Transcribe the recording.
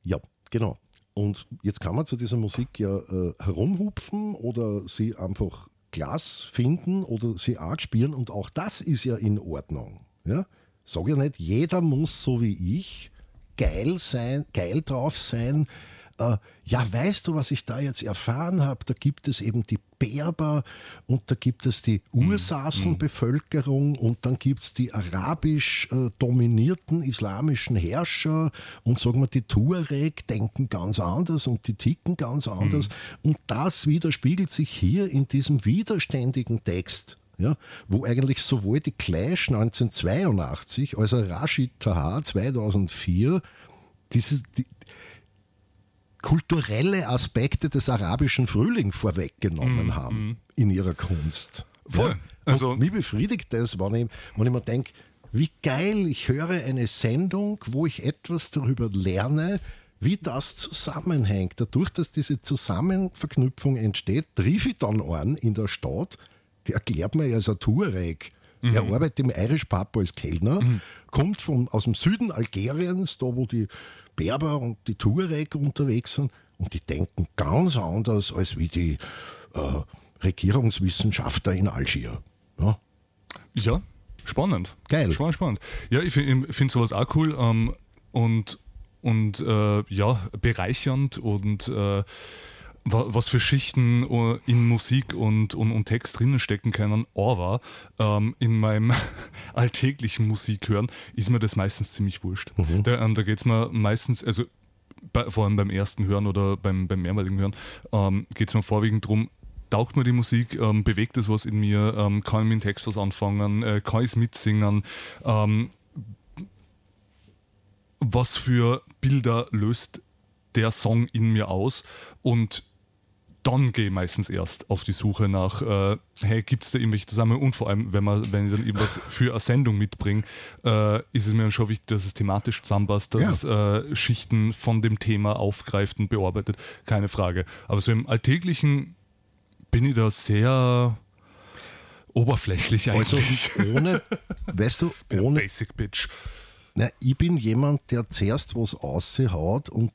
Ja, genau. Und jetzt kann man zu dieser Musik ja herumhupfen oder sie einfach Glas finden oder sie arg spielen und auch das ist ja in Ordnung. Ja? Sag ja nicht, jeder muss so wie ich geil sein, geil drauf sein. Ja, weißt du, was ich da jetzt erfahren habe? Da gibt es eben die Berber und da gibt es die Ursassenbevölkerung und dann gibt es die arabisch dominierten islamischen Herrscher und sagen wir, die Tuareg denken ganz anders und die ticken ganz anders. Und das widerspiegelt sich hier in diesem widerständigen Text. Ja, wo eigentlich sowohl die Clash 1982 als auch Rashid Taha 2004 die kulturelle Aspekte des arabischen Frühlings vorweggenommen haben in ihrer Kunst. Voll. Ja? Also, und mich befriedigt das, wenn ich mir denke, wie geil, ich höre eine Sendung, wo ich etwas darüber lerne, wie das zusammenhängt. Dadurch, dass diese Zusammenverknüpfung entsteht, triff ich dann einen in der Stadt, der erklärt mir, er ist ein Tuareg. Er arbeitet im Irish Pub als Kellner, kommt aus dem Süden Algeriens, da wo die Berber und die Tuareg unterwegs sind, und die denken ganz anders als wie die Regierungswissenschaftler in Algier. ja, spannend. Geil. Spannend. Ja, ich finde sowas auch cool und ja, bereichernd und was für Schichten in Musik und Text drinnen stecken können, aber in meinem alltäglichen Musikhören ist mir das meistens ziemlich wurscht. Da geht es mir meistens, also vor allem beim ersten Hören oder beim mehrmaligen Hören, geht es mir vorwiegend darum, taugt mir die Musik, bewegt es was in mir, kann ich mit dem Text was anfangen, kann ich es mitsingen, was für Bilder löst der Song in mir aus, und dann gehe ich meistens erst auf die Suche nach, hey, gibt es da irgendwelche Zusammenhänge, und vor allem, wenn ich dann irgendwas für eine Sendung mitbringe, ist es mir dann schon wichtig, dass es thematisch zusammenpasst, dass es Schichten von dem Thema aufgreift und bearbeitet, keine Frage. Aber so im Alltäglichen bin ich da sehr oberflächlich eigentlich. Also ohne, weißt du, ohne Basic Bitch. Na, ich bin jemand, der zuerst was raushaut und